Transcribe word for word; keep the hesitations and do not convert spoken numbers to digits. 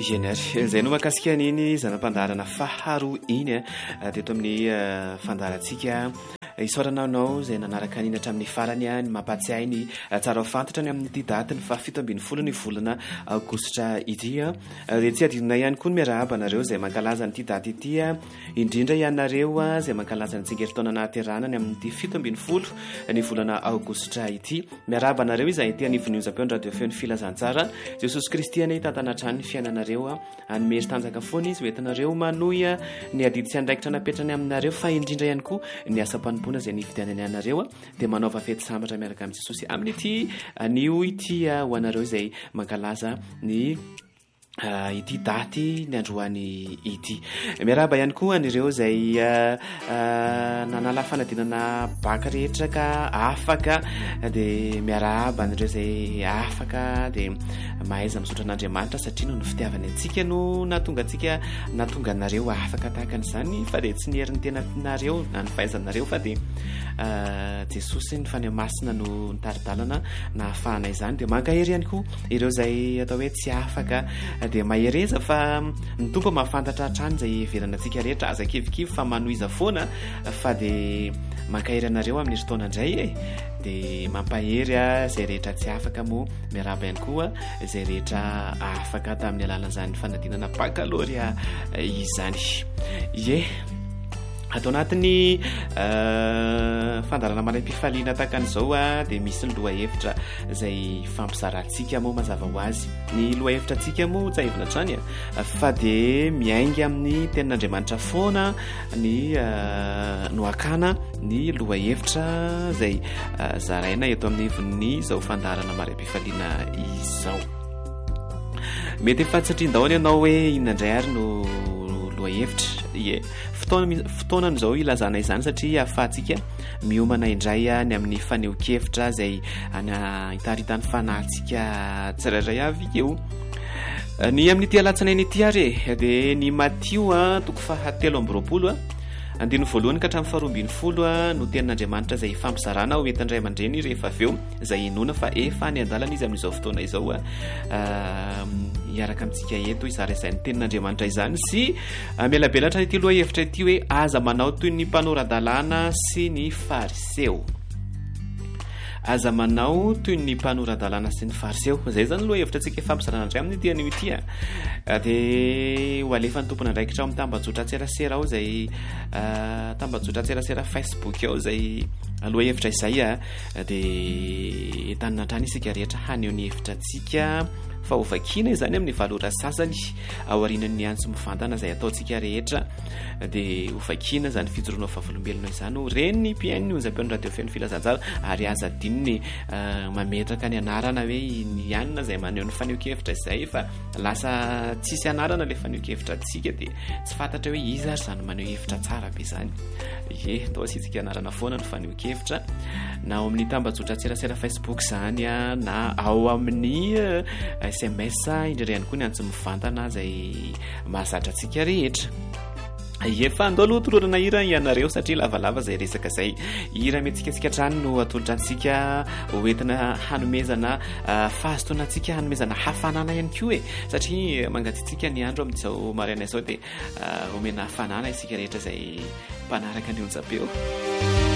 Izenary zay no makasika niny zanam-pandarana faharoa iny teto amin'ny fandarantsika isaorananao zay nanaraka aniny hatramin'ny farany ny mampatsiahy ny tsara ho fantatra ny amin'ity daty ny fa fito ambin'ny folo ny volana aogositra ity dia tsy adinona ihany koa ny miarahaba anareo zay mankalaza nyity daty ity indrindra ianareo zay mankalaza ny tsingeritaona nahaterana ny amin'ity fito ambin'ny folo ny volana aogositra ity miarahaba anareo izy ity anivon'ionjapeo ny radio feo ny filazantsara Jesosy Kristy any tantanatrany ny fiainanareo anymery tanjaka foana izy hoentinareo manohy ny adidy sy andraikitra napetrany aminareo fa indrindra ihany koa ny asa-panompona zay nividianany anareo dia manaova fety sambatra miaraka amin'ny Jesosy amin'ity anio ity ho anareo zay mankalaza ny Uh, ity daty ny androany ity miaraba ihany koa anireo zay uh, uh, nanala fanadinana baka rehetra ka afaka de miaraba anireo zay afaka de mahaiza misotra an'Andriamanitra satria no ny fitiavany antsika no natonga antsika natonga anareo afaka tahaka an'izany fa de tsy ny herin'ny tenanareo na ny fahaizanareo fa de uh, Jesosy ny fany masina no nitaridalana na ahafahana izany de mankahery ihany koa ireo zay atao hoe tsy afaka de mahereza fa ny tompo mahafantatra hatrany zay verana antsika rehetra aza kivikivy fa manoiza foana fa de mankahery anareo amin'ny fotoana indray e de mampahery zay rehetra tsy afaka mo miaraba ihany koa zay rehetra afaka tamin'ny alalan'izany fanadinana bakalorea izany ye atao anatin'ny uh, fandarana manam-pifaliana tahaka an'izao de misy ny loha hevitra zay fampizarantsika moa mazava ho azy ny loha hevitra antsika moa tsy ahevina trany fa de miainga amin'ny tenin'Andriamanitra foana ny uh, noakana ny loha hevitra zay uh, zaraina eto amin'ny hevon'ny zao fandarana manam-pifaliana izao mety efa satria daholo ianao hoe inandray ary no loha hevitra ye fotoana fotoanan'izao ilazana izany satria ahafahantsika miomana indray ny amin'ny faneho-kevitra zay ana hitaritany fanahintsika tsirairay avy eo ny amin'ity alatsinainy ity ary de ny Matio toko fahatelo amby roapolo andino voalohany ka hatramin'ny faharoa ambin'ny folo no tenin'Andriamanitra zay fampizarana ho entin'ny ray aman-dreny rehefa avy eo zay inona fa efa any andalana izy amin'izao fotoana izao hiaraka amintsika eto izara izay ny tenin'Andriamanitra izany sy mialabelatra ity loha hevitra ity hoe aza manao toy ny mpanoradalana sy ny fariseo aza manao toy ny mpanoradalana sy ny fariseo zay zany loha hevitra antsika fampizarana indray amin'ny dian'io ity de ho alefa ny tompona andraikitra ao amin'ny tambajotra tserasera ao zay uh, tambajotra tserasera Facebook ao zay loha hevitra izay de entanina trany isika rehetra haneho ny hevitra antsika fa ho vakina izany amin'ny valora sasany aorianan'ny antso mivantana zay ataontsika rehetra de ho vakina zany fijoroana vavolombelona izany ho reny mpiainy ny onjam-peo ny radio feo ny filazantsara ary aza dininy uh, mametraka ny anarana hoe ny anina zay maneho ny faneho-kevitra izay fa lasa tsisy anarana le faneho-kevitra atsika de tsy fantatra hoe izy ary zany maneho hevitra tsara be zany ye atao asitsika anarana foana ny faneho-kevitra na ao amin'ny tambajotra tserasera Facebook zany na ao amin'ny uh, S M S indrindra ihany koa ny antso mivantana zay mahazatra antsika rehetra efa andao aloha tororana hira ianareo satria lavalava zay resaka zay hira metsiketsika trany no atolotra antsika hoentina hanomezana uh, fahazotoana antsika hanomezana hafanana ihany koa e satria mangatsitsika ny andro amin'izao maraina izao de uh, omena hafanana isika rehetra zay mpanaraka ny onjam-peo